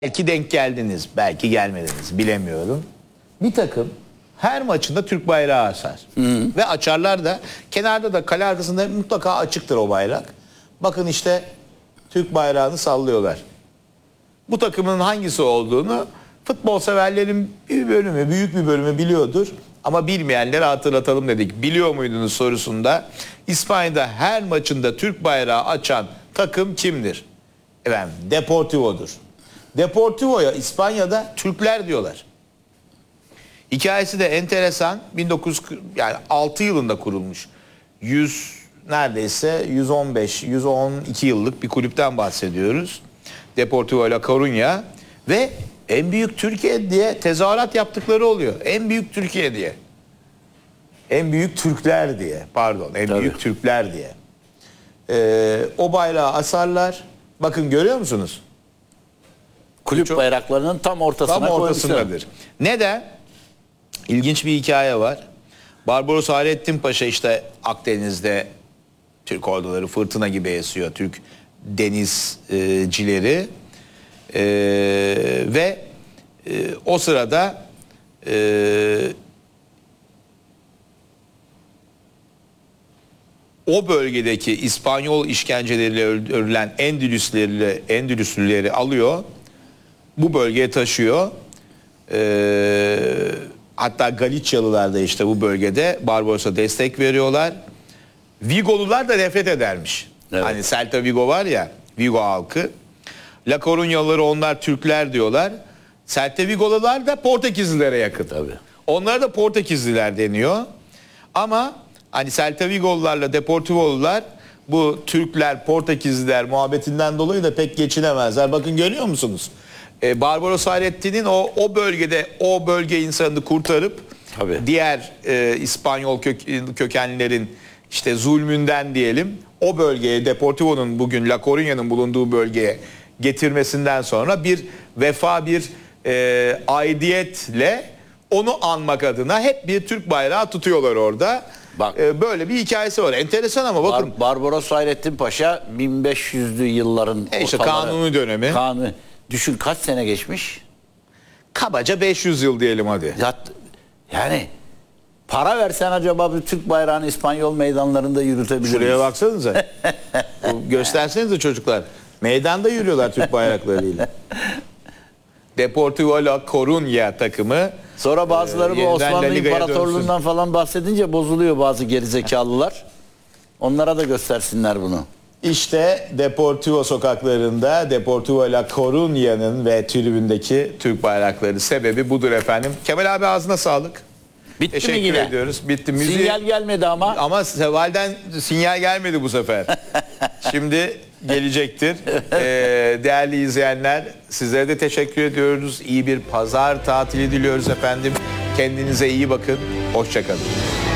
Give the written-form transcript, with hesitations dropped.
Belki denk geldiniz, belki gelmediniz, bilemiyorum. Bir takım her maçında Türk bayrağı asar. Ve açarlar da, kenarda da, kale arkasında mutlaka açıktır o bayrak. Bakın işte Türk bayrağını sallıyorlar. Bu takımın hangisi olduğunu futbol severlerin bir bölümü, büyük bir bölümü biliyordur. Ama bilmeyenlere hatırlatalım dedik. Biliyor muydunuz sorusunda İspanya'da her maçında Türk bayrağı açan takım kimdir? Efendim, Deportivo'dur. Deportivo'ya İspanya'da Türkler diyorlar. Hikayesi de enteresan. 1906 yılında kurulmuş. Neredeyse 112 yıllık bir kulüpten bahsediyoruz. Deportivo La Coruña ve en büyük Türkiye diye tezahürat yaptıkları oluyor. En büyük Türkiye diye. En büyük Türkler diye. Pardon, en büyük Türkler diye. O bayrağı asarlar. Bakın, görüyor musunuz? Kulüp bayraklarının tam ortasındadır. Neden? İlginç bir hikaye var. Barbaros Hayrettin Paşa işte Akdeniz'de Türk orduları fırtına gibi esiyor. Türk denizcileri. Ve o sırada o bölgedeki İspanyol işkenceleriyle öldürülen Endülüslüleri alıyor. Bu bölgeye taşıyor. Hatta Galiçyalılar da işte bu bölgede Barbaros'a destek veriyorlar. Vigolular da nefret edermiş. Evet. Hani Celta Vigo var ya, Vigo halkı. La Coruñalıları onlar Türkler diyorlar. Celta Vigolular da Portekizlilere yakın. Tabii. Onlara da Portekizliler deniyor. Ama hani Celta Vigolularla Deportivo'lular bu Türkler, Portekizliler muhabbetinden dolayı da pek geçinemezler. Bakın, görüyor musunuz? Barbaros Hayrettin'in o bölgede o bölge insanını kurtarıp diğer İspanyol kökenlilerin işte zulmünden diyelim o bölgeye, Deportivo'nun bugün La Coruña'nın bulunduğu bölgeye getirmesinden sonra bir vefa, bir aidiyetle onu anmak adına hep bir Türk bayrağı tutuyorlar orada. Bak, böyle bir hikayesi var. Enteresan ama bakın. Barbaros Hayrettin Paşa 1500'lü yılların işte Kanuni dönemi. Düşün kaç sene geçmiş? Kabaca 500 yıl diyelim hadi. Yani para versen acaba bir Türk bayrağını İspanyol meydanlarında yürütebilir miyiz? Şuraya baksanıza. Göstersenize çocuklar. Meydanda yürüyorlar Türk bayraklarıyla. Deportivo La Coruña takımı. Sonra bazıları bu Osmanlı İmparatorluğundan falan bahsedince bozuluyor bazı gerizekalılar. Onlara da göstersinler bunu. İşte Deportivo sokaklarında Deportivo La Coruña'nın ve tribündeki Türk bayrakları, sebebi budur efendim. Kemal abi, ağzına sağlık. Bitti Teşekkür mi yine? ediyoruz. Bitti. Sinyal gelmedi ama. Ama Seval'den sinyal gelmedi bu sefer. Şimdi gelecektir. Değerli izleyenler, sizlere de teşekkür ediyoruz. İyi bir pazar tatili diliyoruz efendim. Kendinize iyi bakın. Hoşça kalın.